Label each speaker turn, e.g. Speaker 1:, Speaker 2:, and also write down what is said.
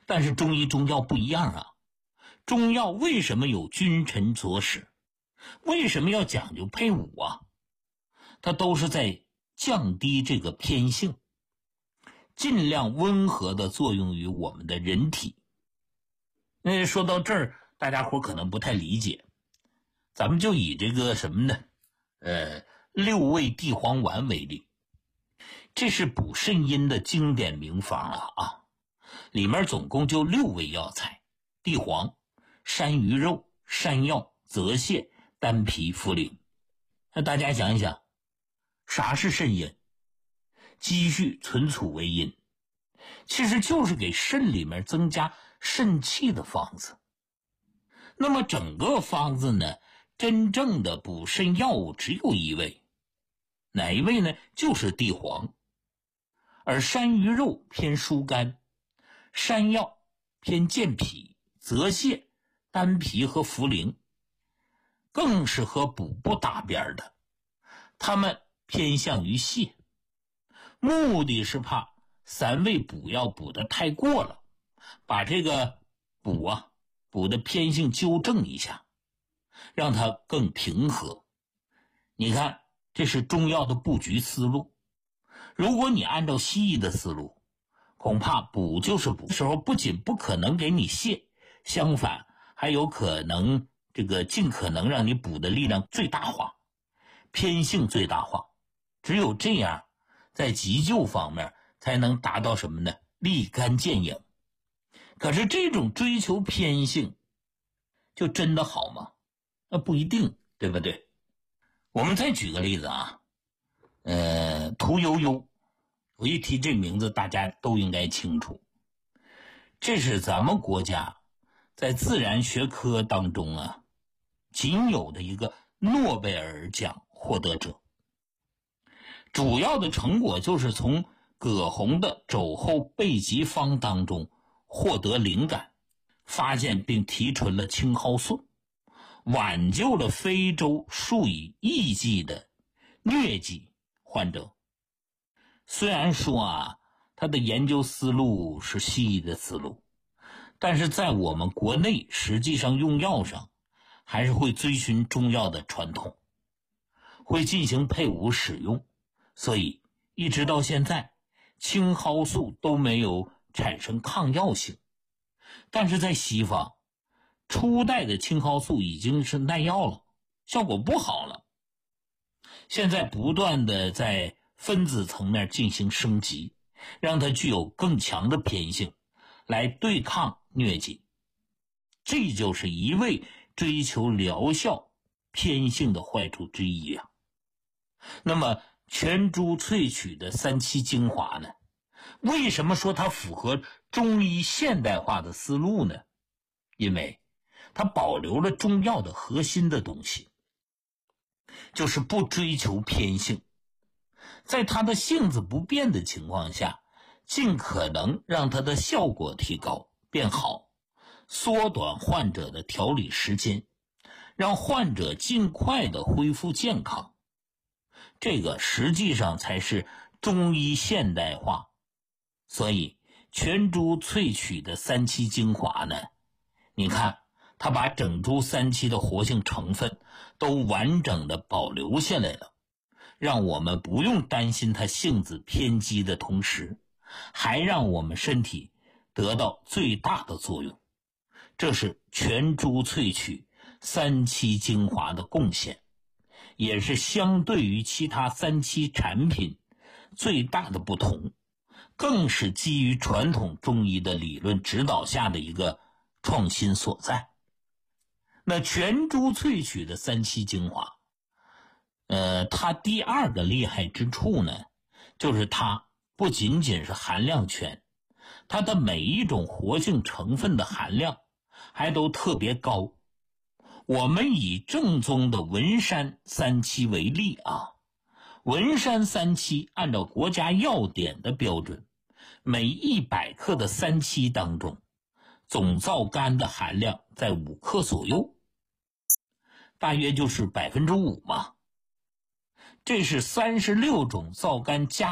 Speaker 1: 但是中医中药不一样啊，中药为什么有君臣佐使？为什么要讲究配伍啊？它都是在降低这个偏性，尽量温和的作用于我们的人体。那说到这儿，大家伙可能不太理解，咱们就以这个什么呢？六味地黄丸为例，这是补肾阴的经典名方了啊。里面总共就6味药材：地黄、山萸肉、山药、泽泻、丹皮、茯苓。那大家想一想，啥是肾阴？积蓄存储为阴，其实就是给肾里面增加肾气的方子。那么整个方子呢，真正的补肾药物只有一味，哪一味呢？就是地黄。而山萸肉偏疏肝，山药偏健脾，泽泻、丹皮和茯苓更是和补不搭边的，它们偏向于泻，目的是怕3味补药补得太过了，把这个补的偏性纠正一下，让它更平和。你看，这是中药的布局思路。如果你按照西医的思路，恐怕补就是补时候不仅不可能给你泻，相反还有可能尽可能让你补的力量最大化，偏性最大化。只有这样，在急救方面才能达到什么呢？立竿见影。可是这种追求偏性就真的好吗？那不一定，对不对？我们再举个例子啊，屠呦呦，我一提这名字大家都应该清楚，这是咱们国家在自然学科当中啊仅有的一个诺贝尔奖获得者。主要的成果就是从葛洪的肘后备急方当中获得灵感，发现并提纯了青蒿素，挽救了非洲数以亿计的疟疾患者。虽然说啊，他的研究思路是西医的思路，但是在我们国内实际上用药上还是会遵循中药的传统，会进行配伍使用，所以一直到现在青蒿素都没有产生抗药性。但是在西方，初代的青蒿素已经是耐药了，效果不好了，现在不断的在分子层面进行升级，让它具有更强的偏性来对抗疟疾。这就是一味追求疗效偏性的坏处之一呀。那么全株萃取的3七精华呢，为什么说它符合中医现代化的思路呢？因为它保留了中药的核心的东西，就是不追求偏性，在它的性子不变的情况下，尽可能让它的效果提高变好，缩短患者的调理时间，让患者尽快的恢复健康。这个实际上才是中医现代化。所以全株萃取的3七精华呢，你看它把整株3七的活性成分都完整的保留下来了，让我们不用担心它性子偏激的同时，还让我们身体得到最大的作用。这是全株萃取3七精华的贡献，也是相对于其他3七产品最大的不同，更是基于传统中医的理论指导下的一个创新所在。那全株萃取的3七精华，它第二个厉害之处呢，就是它不仅仅是含量全，它的每一种活性成分的含量还都特别高。我们以正宗的文山3七为例啊，文山3七按照国家药典的标准，每100克的3七当中，总皂苷的含量在5克左右，大约就是5%嘛。这是36种皂苷加